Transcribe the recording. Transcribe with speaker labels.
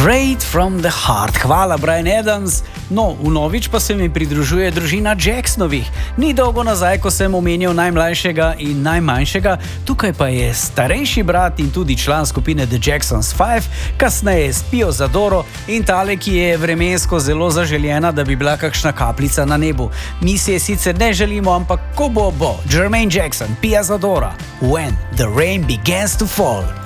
Speaker 1: Straight from the heart. Hvala, Bryan Adams. No, vnovič pa se mi pridružuje družina Jacksonovih. Ni dolgo nazaj, ko sem omenil najmlajšega in najmanjšega, tukaj pa je starejši brat in tudi član skupine The Jacksons 5, kasneje s Pio Zadoro in tale, ki je vremensko zelo zaželjena, da bi bila kakšna kapljica na nebu. Mi se je sicer ne želimo, ampak ko bo, bo. Jermaine Jackson, Pia Zadora, When the Rain Begins to Fall.